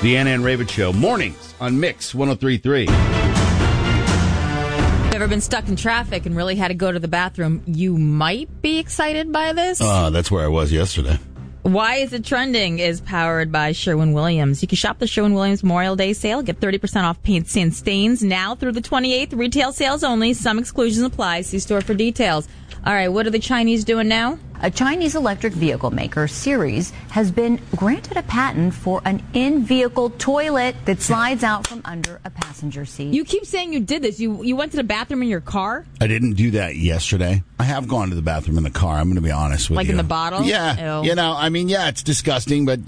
Deanna and Raven Show. Mornings on Mix 103.3. Ever been stuck in traffic and really had to go to the bathroom? You might be excited by this. That's where I was yesterday. Why Is It Trending is powered by Sherwin-Williams. You can shop the Sherwin-Williams Memorial Day sale. Get 30% off paints and stains now through the 28th. Retail sales only. Some exclusions apply. See store for details. All right, what are the Chinese doing now? A Chinese electric vehicle maker, Series, has been granted a patent for an in-vehicle toilet that slides out from under a passenger seat. You keep saying you did this. You went to the bathroom in your car? I didn't do that yesterday. I have gone to the bathroom in the car. I'm going to be honest with you. Like in the bottle? Yeah. Ew. It's disgusting, but,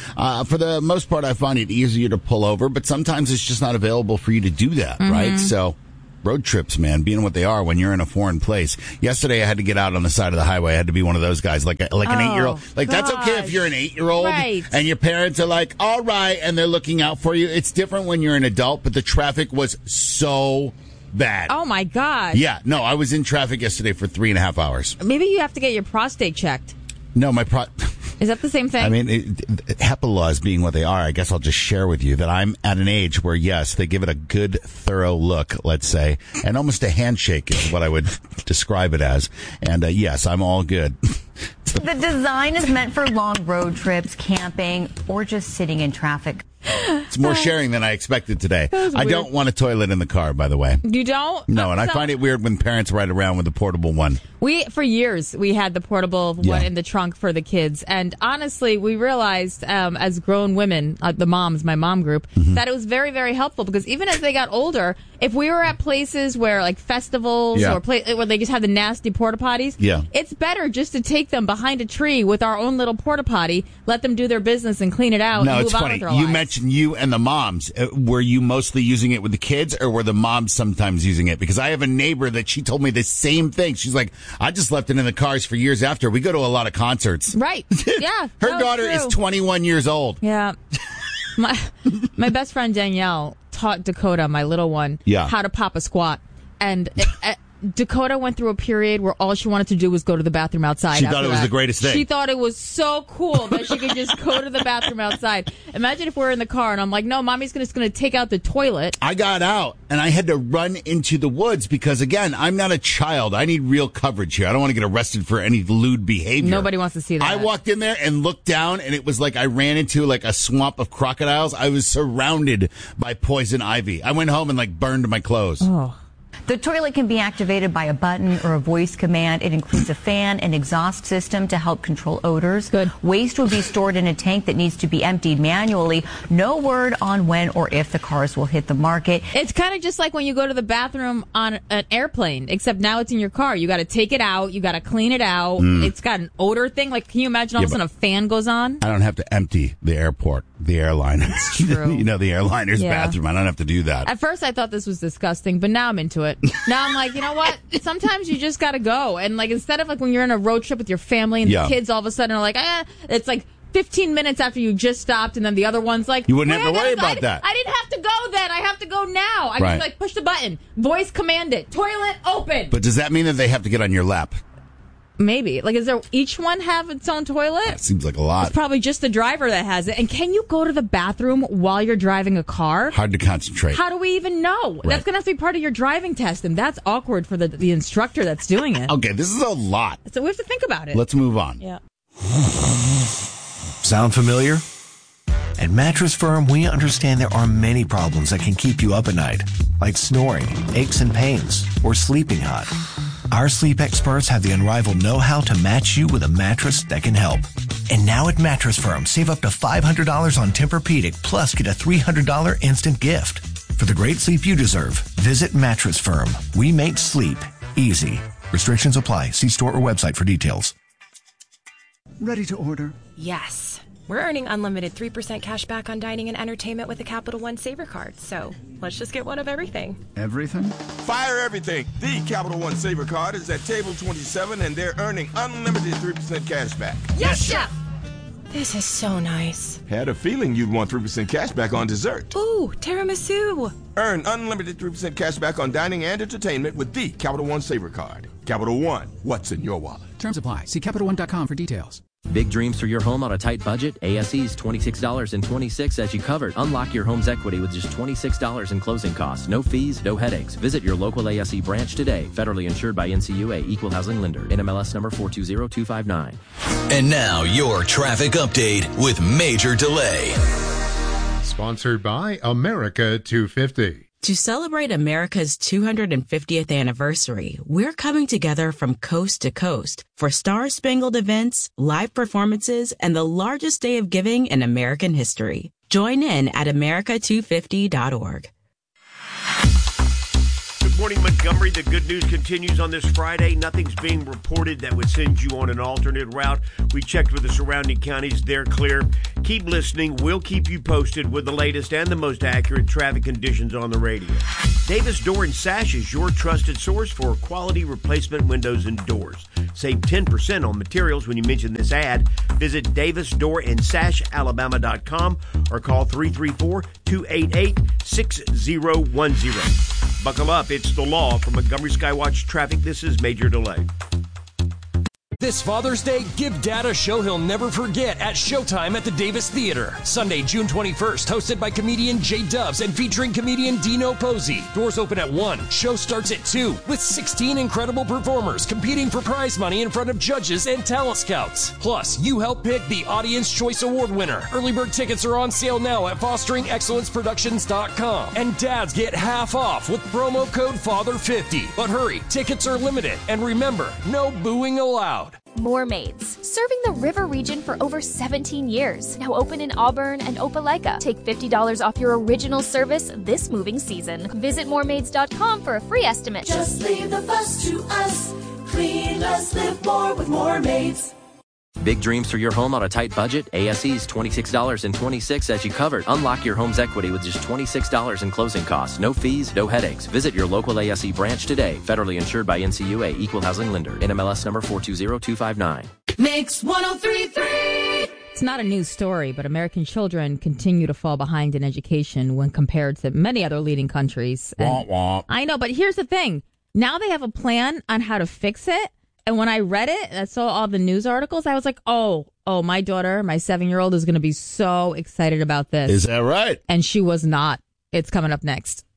for the most part, I find it easier to pull over, but sometimes it's just not available for you to do that, right? So... road trips, man, being what they are when you're in a foreign place. Yesterday, I had to get out on the side of the highway. I had to be one of those guys, like an 8-year-old. Like, that's okay if you're an 8-year-old right. And your parents are like, all right, and they're looking out for you. It's different when you're an adult, but the traffic was so bad. Oh, my God. Yeah, no, I was in traffic yesterday for 3.5 hours. Maybe you have to get your prostate checked. No, Is that the same thing? I mean, HEPA laws being what they are, I guess I'll just share with you that I'm at an age where, yes, they give it a good, thorough look, let's say, and almost a handshake is what I would describe it as. And, yes, I'm all good. The design is meant for long road trips, camping, or just sitting in traffic. It's more sharing than I expected today. I don't want a toilet in the car, by the way. You don't? No, and I find it weird when parents ride around with the portable one. For years, we had the portable one in the trunk for the kids. And honestly, we realized as grown women, the moms, my mom group, that it was very, very helpful because even as they got older, if we were at places where like festivals or where they just have the nasty porta potties, it's better just to take them behind a tree with our own little porta potty, let them do their business and clean it out and move on with their lives. You mentioned you and the moms. Were you mostly using it with the kids or were the moms sometimes using it? Because I have a neighbor that she told me the same thing. She's like, I just left it in the cars for years after. We go to a lot of concerts. Right. Yeah. Her daughter is 21 years old. Yeah. My best friend Danielle taught Dakota, my little one, how to pop a squat. And Dakota went through a period where all she wanted to do was go to the bathroom outside. She thought it was the greatest thing. She thought it was so cool that she could just go to the bathroom outside. Imagine if we're in the car and I'm like, no, mommy's just going to take out the toilet. I got out and I had to run into the woods because, again, I'm not a child. I need real coverage here. I don't want to get arrested for any lewd behavior. Nobody wants to see that. I walked in there and looked down and it was like I ran into like a swamp of crocodiles. I was surrounded by poison ivy. I went home and like burned my clothes. Oh. The toilet can be activated by a button or a voice command. It includes a fan and exhaust system to help control odors. Good. Waste will be stored in a tank that needs to be emptied manually. No word on when or if the cars will hit the market. It's kind of just like when you go to the bathroom on an airplane, except now it's in your car. You got to take it out. You got to clean it out. It's got an odor thing. Like, can you imagine all of a sudden a fan goes on? I don't have to empty the airport, the airline. That's true. The airliner's bathroom. I don't have to do that. At first I thought this was disgusting, but now I'm into it. Now I'm like, you know what? Sometimes you just got to go. And like, instead of like when you're in a road trip with your family and the kids all of a sudden are like, it's like 15 minutes after you just stopped and then the other one's like, you wouldn't have to worry about that. I didn't have to go then. I have to go now. I just like push the button, voice command it, toilet open. But does that mean that they have to get on your lap? Maybe. Like, is there each one have its own toilet? That seems like a lot. It's probably just the driver that has it. And can you go to the bathroom while you're driving a car? Hard to concentrate. How do we even know? Right. That's going to have to be part of your driving test, and that's awkward for the instructor that's doing it. Okay, this is a lot. So we have to think about it. Let's move on. Yeah. Sound familiar? At Mattress Firm, we understand there are many problems that can keep you up at night, like snoring, aches and pains, or sleeping hot. Our sleep experts have the unrivaled know-how to match you with a mattress that can help. And now at Mattress Firm, save up to $500 on Tempur-Pedic, plus get a $300 instant gift. For the great sleep you deserve, visit Mattress Firm. We make sleep easy. Restrictions apply. See store or website for details. Ready to order? Yes. We're earning unlimited 3% cash back on dining and entertainment with a Capital One Saver card. So let's just get one of everything. Everything? Fire everything. The Capital One Saver card is at table 27 and they're earning unlimited 3% cash back. Yes, Chef! This is so nice. Had a feeling you'd want 3% cash back on dessert. Ooh, tiramisu. Earn unlimited 3% cash back on dining and entertainment with the Capital One Saver card. Capital One, what's in your wallet? Terms apply. See CapitalOne.com for details. Big dreams for your home on a tight budget? ASE's $26.26 as you covered. Unlock your home's equity with just $26 in closing costs. No fees, no headaches. Visit your local ASE branch today. Federally insured by NCUA, Equal Housing Lender. NMLS number 420259. And now your traffic update with Major Delay. Sponsored by America 250. To celebrate America's 250th anniversary, we're coming together from coast to coast for star-spangled events, live performances, and the largest day of giving in American history. Join in at america250.org. Good morning, Montgomery. The good news continues on this Friday. Nothing's being reported that would send you on an alternate route. We checked with the surrounding counties. They're clear. Keep listening. We'll keep you posted with the latest and the most accurate traffic conditions on the radio. Davis Door and Sash is your trusted source for quality replacement windows and doors. Save 10% on materials when you mention this ad. Visit davisdoorandsashalabama.com or call 334-288-6010. Buckle up, it's the law. From Montgomery Skywatch Traffic, this is Major Delay. This Father's Day, give Dad a show he'll never forget at Showtime at the Davis Theater. Sunday, June 21st, hosted by comedian Jay Dubs and featuring comedian Dino Posey. Doors open at 1. Show starts at 2, with 16 incredible performers competing for prize money in front of judges and talent scouts. Plus, you help pick the Audience Choice Award winner. Early bird tickets are on sale now at FosteringExcellenceProductions.com. And dads get half off with promo code FATHER50. But hurry, tickets are limited. And remember, no booing allowed. More Maids, serving the river region for over 17 years. Now open in Auburn and Opelika. Take $50 off your original service this moving season. Visit moremaids.com for a free estimate. Just leave the fuss to us. Clean less, live more with More Maids. Big dreams for your home on a tight budget? ASE's $26.26 as you covered. Unlock your home's equity with just $26 in closing costs. No fees, no headaches. Visit your local ASE branch today. Federally insured by NCUA, Equal Housing Lender. NMLS number 420259. Mix 103.3. It's not a news story, but American children continue to fall behind in education when compared to many other leading countries. Womp womp. I know, but here's the thing. Now they have a plan on how to fix it. And when I read it, I saw all the news articles, I was like, oh, my daughter, my 7-year-old is going to be so excited about this. Is that right? And she was not. It's coming up next.